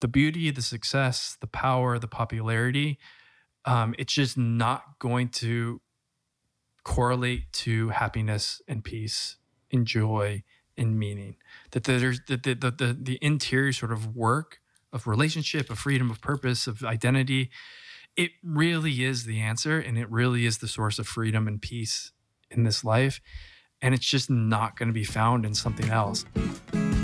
the beauty, the success, the power, the popularity, it's just not going to correlate to happiness and peace and joy and meaning. That there's the interior sort of work of relationship, of freedom, of purpose, of identity. It really is the answer, and it really is the source of freedom and peace in this life. And it's just not going to be found in something else.